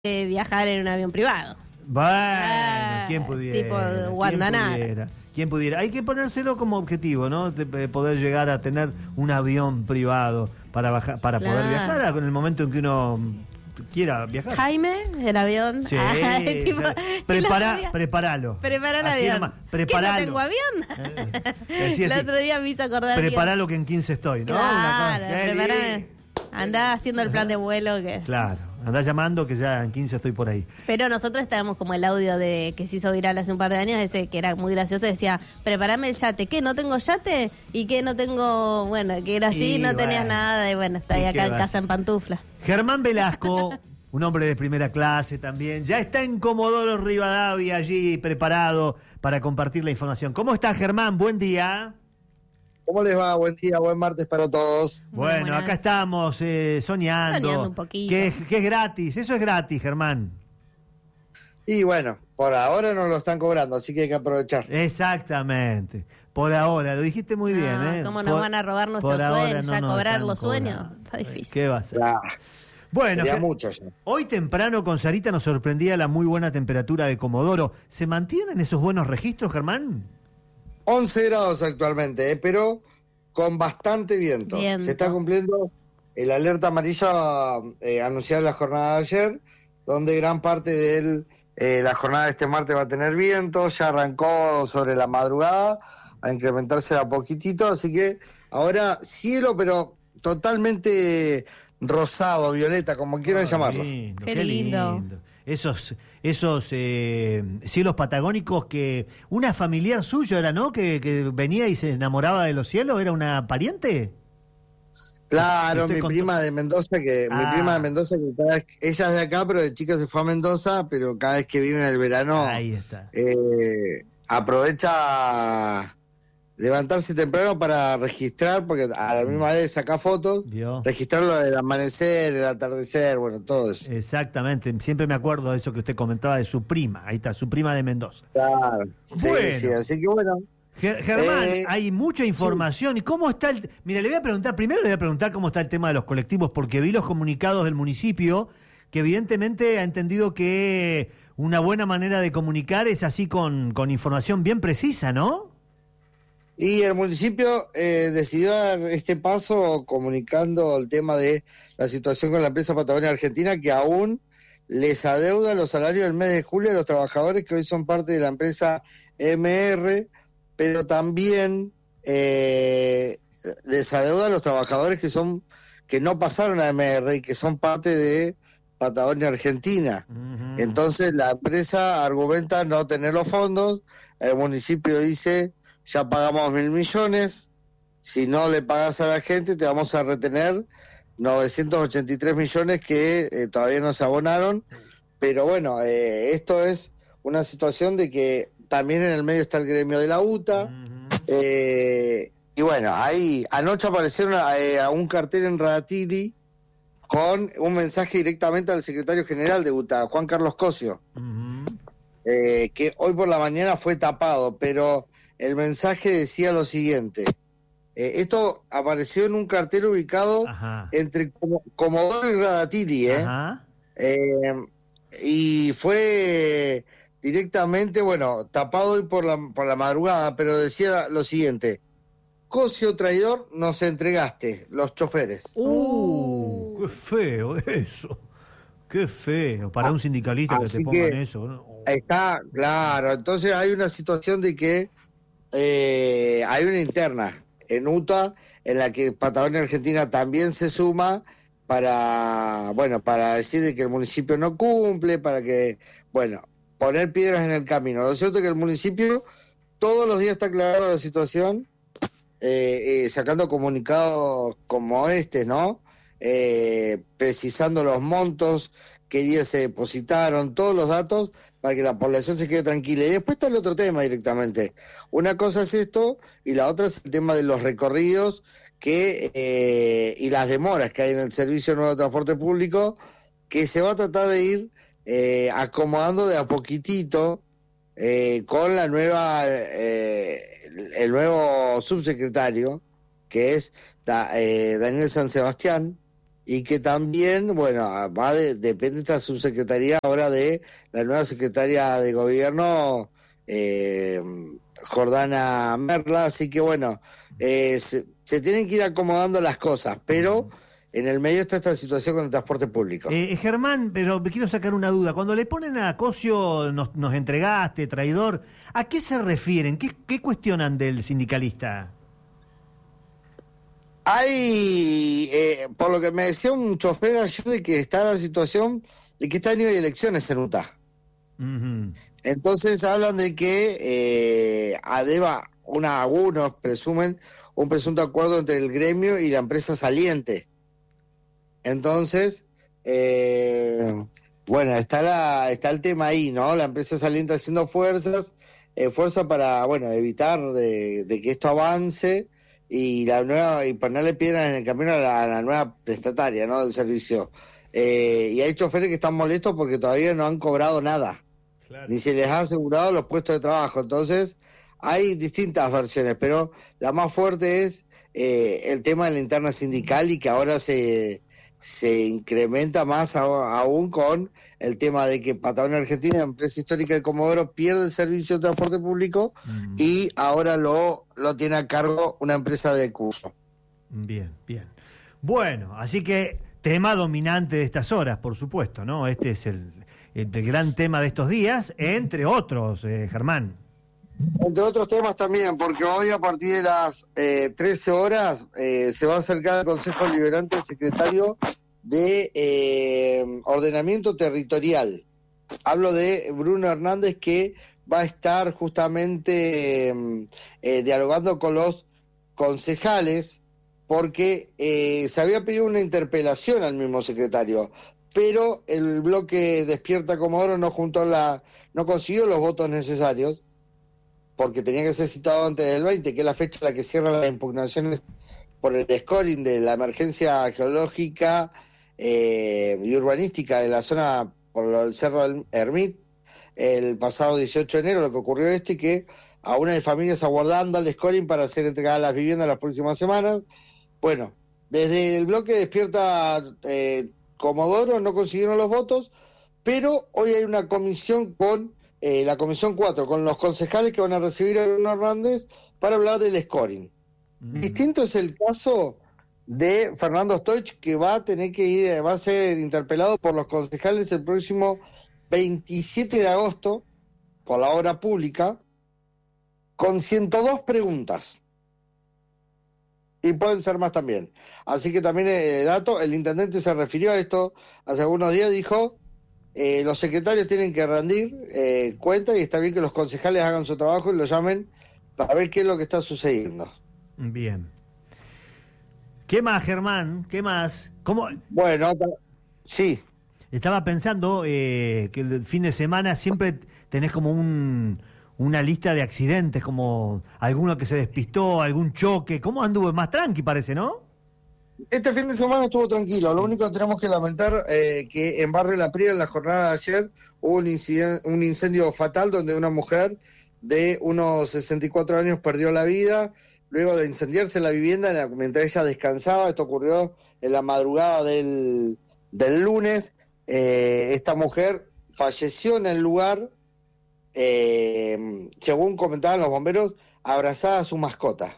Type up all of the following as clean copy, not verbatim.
viajar en un avión privado. Bueno, ¿quién pudiera? Tipo Guandanara. ¿Quién pudiera? Hay que ponérselo como objetivo, ¿no? Poder llegar a tener un avión privado para poder viajar en el momento en que uno quiera viajar. Jaime, el avión. Sí, tipo, prepáralo. Prepara el Así avión. nomás, ¿Qué, preparalo. no tengo avión? Así, El así. otro día me hizo acordar. Preparalo que en 15 estoy, ¿no? Claro, Qué preparame. lindo. Andá haciendo el plan de vuelo que. Claro, andá llamando que ya en 15 estoy por ahí. Pero nosotros estábamos como el audio de que se hizo viral hace un par de años, ese que era muy gracioso, decía, prepárame el yate. ¿Qué? ¿No tengo yate? ¿Y qué? No tengo, bueno, que era así, no tenías nada de, bueno, está ahí acá en casa en pantufla. Germán Velasco, un hombre de primera clase también, ya está en Comodoro Rivadavia allí preparado para compartir la información. ¿Cómo está, Germán? Buen día. ¿Cómo les va? Buen día, buen martes para todos. Bueno, Buenas. acá estamos soñando Un poquito. que es gratis, eso es gratis, Germán. Y bueno, por ahora no lo están cobrando, así que hay que aprovechar. Exactamente, por ahora, lo dijiste muy bien. ¿eh? ¿Cómo nos van a robar nuestros por ahora sueños? no ¿Ya nos cobrar están los sueños? cobrando. Está difícil. ¿Qué va a ser? Ya, Bueno, sería mucho ya. hoy temprano con Sarita nos sorprendía la muy buena temperatura de Comodoro. ¿Se mantienen esos buenos registros, Germán? 11 grados actualmente, pero con bastante viento. Viento. Se está cumpliendo el alerta amarilla anunciada en la jornada de ayer, donde gran parte de la jornada de este martes va a tener viento. Ya arrancó sobre la madrugada a incrementarse a poquitito, así que ahora cielo, pero totalmente rosado, violeta, como quieran llamarlo. Lindo, Qué lindo. Esos cielos patagónicos que una familiar suyo era, ¿no? Que venía y se enamoraba de los cielos, ¿era una pariente? Claro, Usted mi contó- prima de Mendoza, que cada vez, ella es de acá, pero de chica se fue a Mendoza, pero cada vez que viene en el verano Ahí está. aprovecha levantarse temprano para registrar, porque a la misma vez saca fotos, ¿Vio? registrar lo del amanecer, el atardecer, bueno, todo eso. Exactamente, siempre me acuerdo de eso que usted comentaba de su prima, ahí está, su prima de Mendoza. Claro. Bueno. Sí, así que bueno. Germán, hay mucha información. ¿Y cómo está el...? Mira, le voy a preguntar, primero le voy a preguntar cómo está el tema de los colectivos, porque vi los comunicados del municipio, que evidentemente ha entendido que una buena manera de comunicar es así con información bien precisa, ¿no? Y el municipio decidió dar este paso comunicando el tema de la situación con la empresa Patagonia Argentina, que aún les adeuda los salarios del mes de julio a los trabajadores que hoy son parte de la empresa MR, pero también les adeuda a los trabajadores que no pasaron a MR y que son parte de Patagonia Argentina. Uh-huh. Entonces la empresa argumenta no tener los fondos, el municipio dice ya pagamos 1.000 millones, si no le pagas a la gente te vamos a retener 983 millones que todavía no se abonaron, pero bueno, esto es una situación de que también en el medio está el gremio de la UTA, y bueno, ahí anoche aparecieron a un cartel en Radatili con un mensaje directamente al secretario general de UTA, Juan Carlos Cosio, Uh-huh. que hoy por la mañana fue tapado, pero el mensaje decía lo siguiente. Esto apareció en un cartel ubicado Ajá. entre Comodoro y Radatili, Ajá. y fue directamente, bueno, tapado hoy por la madrugada, pero decía lo siguiente: Cosio traidor, nos entregaste, los choferes. Qué feo eso. Qué feo. Para un sindicalista que te Así pongan que eso, ¿no? Está claro, entonces hay una situación de que hay una interna en UTA en la que Patagonia Argentina también se suma para decir de que el municipio no cumple, para que, bueno, poner piedras en el camino. Lo cierto es que el municipio todos los días está aclarando la situación, sacando comunicados como este, ¿no? Precisando los montos, qué días se depositaron, todos los datos para que la población se quede tranquila. Y después está el otro tema directamente. Una cosa es esto y la otra es el tema de los recorridos y las demoras que hay en el Servicio Nuevo de Transporte Público, que se va a tratar de ir acomodando de a poquitito con la nueva el nuevo subsecretario, que es Daniel San Sebastián, y que también, bueno, depende de esta subsecretaría ahora de la nueva secretaria de gobierno, Jordana Merla, así que bueno, se tienen que ir acomodando las cosas, pero en el medio está esta situación con el transporte público. Germán, pero me quiero sacar una duda. Cuando le ponen a Cosio, nos entregaste, traidor, ¿a qué se refieren? ¿Qué cuestionan del sindicalista? Hay, por lo que me decía un chofer ayer, de que está la situación de que este año hay elecciones en UTA. Uh-huh. Entonces hablan de que algunos presumen un presunto acuerdo entre el gremio y la empresa saliente. Entonces, bueno, está el tema ahí, ¿no? La empresa saliente haciendo fuerza para, bueno, evitar de que esto avance y ponerle piedras en el camino a la nueva prestataria, ¿no? Del servicio. Y hay choferes que están molestos porque todavía no han cobrado nada. Claro. Ni se les ha asegurado los puestos de trabajo. Entonces, hay distintas versiones, pero la más fuerte es el tema de la interna sindical, y que ahora se incrementa más aún con el tema de que Patagonia Argentina, empresa histórica de Comodoro, pierde el servicio de transporte público y ahora lo tiene a cargo una empresa de curso. Bien. Bueno, así que tema dominante de estas horas, por supuesto, ¿no? Este es el gran tema de estos días, entre otros, Germán. Entre otros temas también, porque hoy a partir de las 13 horas se va a acercar al Consejo Deliberante el secretario de Ordenamiento Territorial. Hablo de Bruno Hernández, que va a estar justamente dialogando con los concejales, porque se había pedido una interpelación al mismo secretario, pero el bloque Despierta Comodoro no consiguió los votos necesarios, porque tenía que ser citado antes del 20, que es la fecha en la que cierran las impugnaciones por el scoring de la emergencia geológica y urbanística de la zona por el Cerro del Hermit, el pasado 18 de enero. Lo que ocurrió que aún hay familias aguardando el scoring para ser entregadas las viviendas las próximas semanas. Bueno, desde el bloque Despierta Comodoro no consiguieron los votos, pero hoy hay una comisión con la Comisión 4, con los concejales que van a recibir a Bruno Hernández para hablar del scoring. Distinto es el caso de Fernando Stoich, que va a ser interpelado por los concejales el próximo 27 de agosto por la obra pública, con 102 preguntas. Y pueden ser más también. Así que también el intendente se refirió a esto hace algunos días, dijo: los secretarios tienen que rendir cuenta, y está bien que los concejales hagan su trabajo y lo llamen para ver qué es lo que está sucediendo. Bien. ¿Qué más, Germán? ¿Qué más? ¿Cómo? Bueno, sí. Estaba pensando que el fin de semana siempre tenés como una lista de accidentes, como alguno que se despistó, algún choque. ¿Cómo anduvo? Más tranqui parece, ¿no? Este fin de semana estuvo tranquilo. Lo único que tenemos que lamentar que en Barrio La Pría, en la jornada de ayer, hubo un incendio fatal donde una mujer de unos 64 años perdió la vida luego de incendiarse la vivienda mientras ella descansaba. Esto ocurrió en la madrugada del lunes. Esta mujer falleció en el lugar, según comentaban los bomberos, abrazada a su mascota.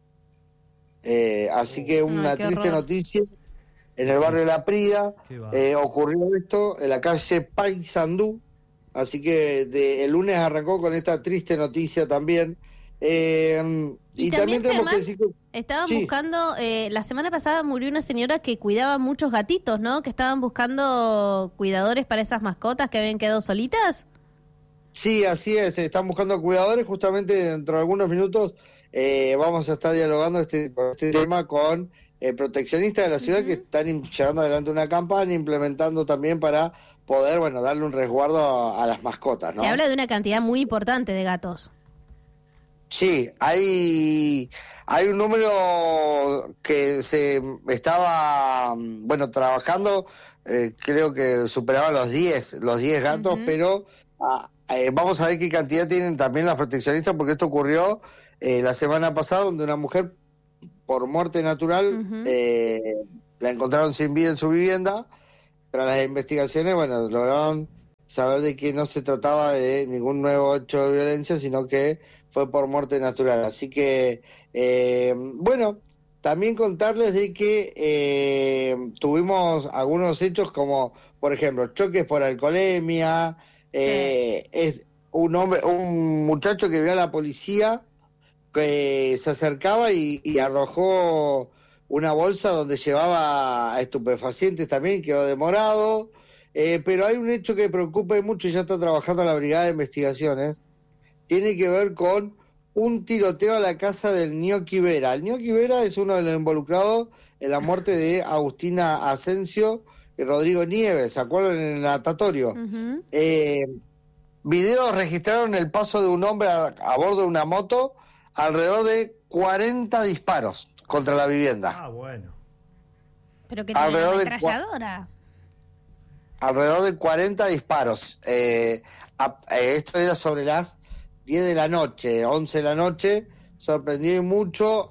Así que una triste noticia en el barrio de La Prida. Ocurrió esto en la calle Paysandú, así que el lunes arrancó con esta triste noticia también. Y también tenemos Germán, que decir que estaban buscando, la semana pasada murió una señora que cuidaba muchos gatitos, ¿no? Que estaban buscando cuidadores para esas mascotas que habían quedado solitas. Sí, así es, están buscando cuidadores. Justamente dentro de algunos minutos vamos a estar dialogando este tema con proteccionistas de la ciudad, que están llevando adelante una campaña, implementando también para poder, darle un resguardo a las mascotas, ¿no? Se habla de una cantidad muy importante de gatos. Sí, hay un número que se estaba, trabajando, creo que superaba los 10 gatos, pero vamos a ver qué cantidad tienen también las proteccionistas, porque esto ocurrió la semana pasada, donde una mujer por muerte natural la encontraron sin vida en su vivienda. Tras las investigaciones, bueno, lograron saber de que no se trataba de ningún nuevo hecho de violencia, sino que fue por muerte natural. Así que, bueno, también contarles de que tuvimos algunos hechos como, por ejemplo, choques por alcoholemia, es un muchacho que vio a la policía que se acercaba y arrojó una bolsa donde llevaba estupefacientes también, quedó demorado. Pero hay un hecho que preocupa mucho y ya está trabajando la Brigada de Investigaciones. Tiene que ver con un tiroteo a la casa del Gnocchi Vera. El Gnocchi Vera es uno de los involucrados en la muerte de Agustina Asensio y Rodrigo Nieves, ¿se acuerdan? En el natatorio. Uh-huh. Videos registraron el paso de un hombre a bordo de una moto, alrededor de 40 disparos contra la vivienda. Ah, bueno. ¿Pero que tiene una ametralladora? Alrededor de 40 disparos. Esto era sobre las 10 de la noche, 11 de la noche. Sorprendió mucho.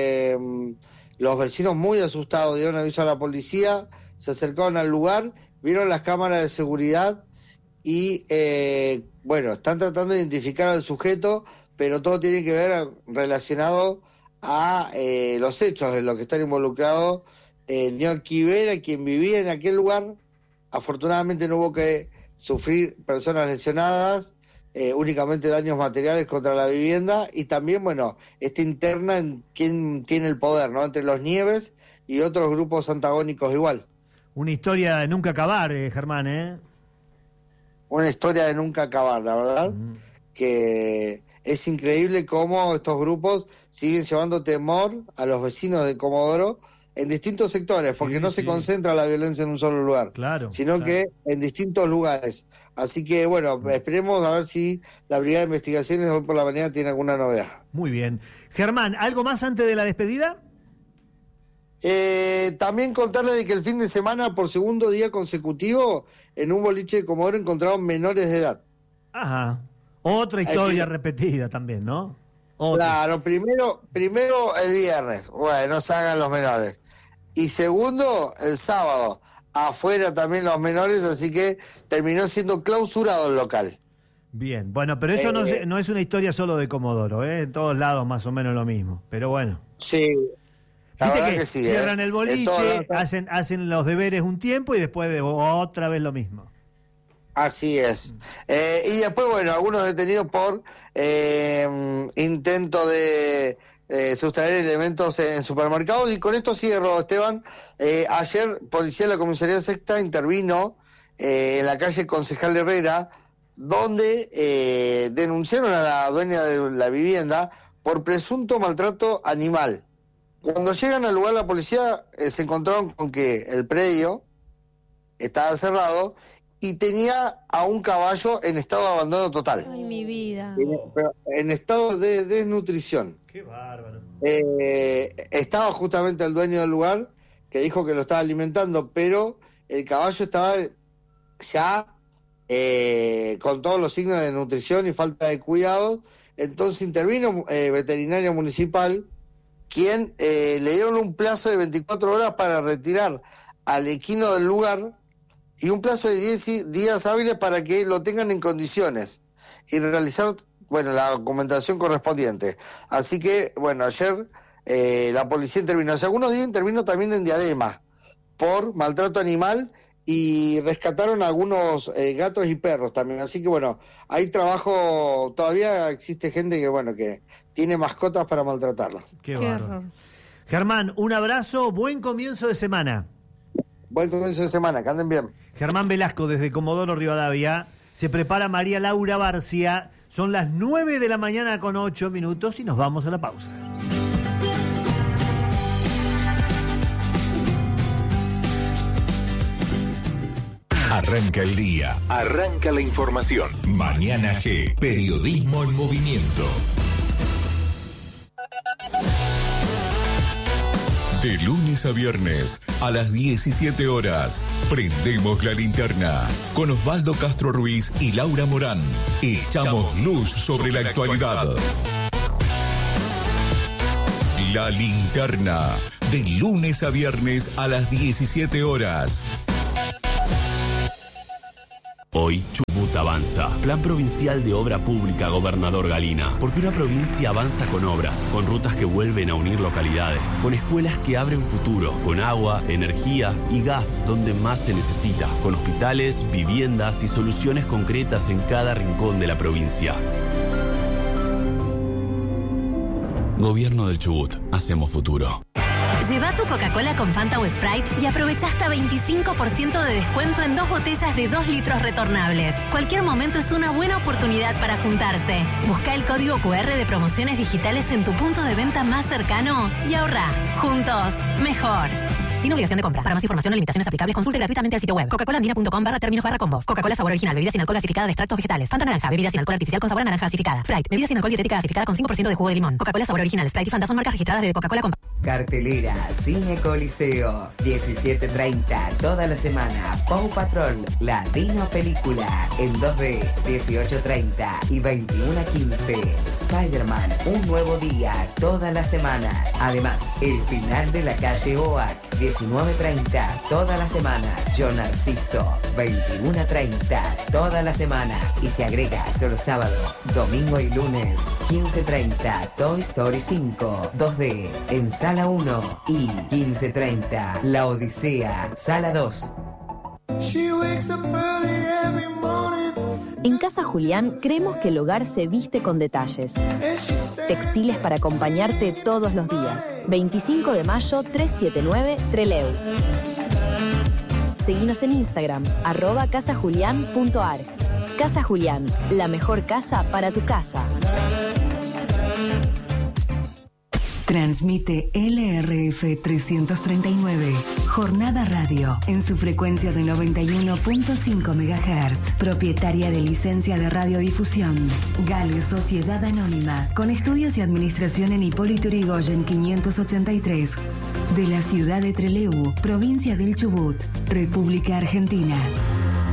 Los vecinos muy asustados dieron aviso a la policía, se acercaron al lugar, vieron las cámaras de seguridad y, bueno, están tratando de identificar al sujeto, pero todo tiene que ver relacionado a los hechos en los que están involucrados. Gnocchi Vera, quien vivía en aquel lugar. Afortunadamente no hubo que sufrir personas lesionadas, únicamente daños materiales contra la vivienda y también, bueno, esta interna en quién tiene el poder, ¿no? Entre los Nieves y otros grupos antagónicos igual. Una historia de nunca acabar, Germán, ¿eh? Una historia de nunca acabar, la verdad, que es increíble cómo estos grupos siguen llevando temor a los vecinos de Comodoro en distintos sectores, porque no se concentra la violencia en un solo lugar, sino que en distintos lugares. Así que, bueno, esperemos a ver si la Brigada de Investigaciones hoy por la mañana tiene alguna novedad. Muy bien. Germán, ¿algo más antes de la despedida? También contarles de que el fin de semana, por segundo día consecutivo, en un boliche de Comodoro encontraron menores de edad. Ajá. Otra historia repetida también, ¿no? Claro, primero el viernes, bueno, salgan los menores. Y segundo, el sábado, afuera también los menores, así que terminó siendo clausurado el local. Bien, bueno, pero eso no es una historia solo de Comodoro, en todos lados más o menos lo mismo, pero bueno. Sí, la verdad que sí. Cierran el boliche, hacen los deberes un tiempo y después otra vez lo mismo. Así es. Y después, bueno, algunos detenidos por intento de sustraer elementos en supermercados. Y con esto cierro, Esteban. Ayer, policía de la Comisaría Sexta intervino en la calle Concejal Herrera, donde denunciaron a la dueña de la vivienda por presunto maltrato animal. Cuando llegan al lugar la policía se encontraron con que el predio estaba cerrado y tenía a un caballo en estado de abandono total. Ay, mi vida. En estado de desnutrición. Qué bárbaro. Estaba justamente el dueño del lugar, que dijo que lo estaba alimentando, pero el caballo estaba ya con todos los signos de desnutrición y falta de cuidado. Entonces intervino veterinaria municipal, quien le dieron un plazo de 24 horas para retirar al equino del lugar y un plazo de 10 días hábiles para que lo tengan en condiciones y realizar, bueno, la documentación correspondiente. Así que, bueno, ayer la policía intervino. Hace algunos días intervino también en Diadema por maltrato animal y rescataron algunos gatos y perros también. Así que, bueno, hay trabajo, todavía existe gente que, bueno, que tiene mascotas para maltratarlas. Qué horror. Germán, un abrazo, buen comienzo de semana. Buen comienzo de semana, que anden bien. Germán Velasco desde Comodoro Rivadavia. Se prepara María Laura Barcia. Son las 9 de la mañana con 8 minutos y nos vamos a la pausa. Arranca el día, arranca la información. Mañana G, periodismo en movimiento. De lunes a viernes, a las 17 horas, prendemos la linterna. Con Osvaldo Castro Ruiz y Laura Morán, echamos luz sobre la actualidad. La Linterna, de lunes a viernes a las 17 horas. Hoy, Chubut avanza. Plan Provincial de Obra Pública, Gobernador Galina. Porque una provincia avanza con obras, con rutas que vuelven a unir localidades, con escuelas que abren futuro, con agua, energía y gas donde más se necesita, con hospitales, viviendas y soluciones concretas en cada rincón de la provincia. Gobierno del Chubut. Hacemos futuro. Lleva tu Coca-Cola con Fanta o Sprite y aprovecha hasta 25% de descuento en 2 botellas de 2 litros retornables. Cualquier momento es una buena oportunidad para juntarse. Busca el código QR de promociones digitales en tu punto de venta más cercano y ahorra. Juntos, mejor. Sin obligación de compra. Para más información o limitaciones aplicables, consulte gratuitamente el sitio web coca-colaandina.com/términos/combos. Coca-Cola sabor original, bebida sin alcohol gasificada de extractos vegetales. Fanta naranja, bebida sin alcohol artificial con sabor a naranja gasificada. Sprite, bebida sin alcohol dietética gasificada con 5% de jugo de limón. Coca-Cola sabor original, Sprite y Fanta son marcas registradas de Coca-Cola. Cartelera Cine Coliseo, 17:30 toda la semana. Paw Patrol, Latino Película, en 2D, 18:30 y 21:15. Spider-Man, un nuevo día toda la semana. Además, el final de la calle Oak, 19:30 toda la semana. Yo Narciso, 21:30 toda la semana. Y se agrega solo sábado, domingo y lunes, 15:30 Toy Story 5, 2D, en Sala 1 y 15:30 La Odisea, Sala 2. En Casa Julián creemos que el hogar se viste con detalles. Textiles para acompañarte todos los días. 25 de mayo 379 Trelew. Seguinos en Instagram, @casajulian.ar. Casa Julián, la mejor casa para tu casa. Transmite LRF 339, Jornada Radio, en su frecuencia de 91.5 MHz, propietaria de licencia de radiodifusión. Gale Sociedad Anónima, con estudios y administración en Hipólito Yrigoyen 583, de la ciudad de Trelew, provincia del Chubut, República Argentina.